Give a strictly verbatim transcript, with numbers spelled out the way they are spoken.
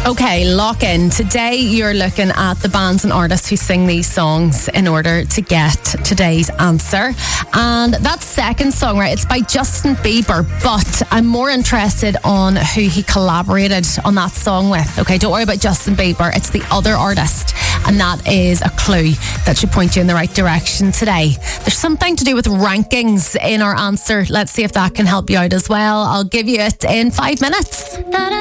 Okay, lock in. Today you're looking at the bands and artists who sing these songs in order to get today's answer. And that second song, right, it's by Justin Bieber, but I'm more interested on who he collaborated on that song with. Okay, don't worry about Justin Bieber. It's the other artist. And that is a clue that should point you in the right direction today. There's something to do with rankings in our answer. Let's see if that can help you out as well. I'll give you it in five minutes.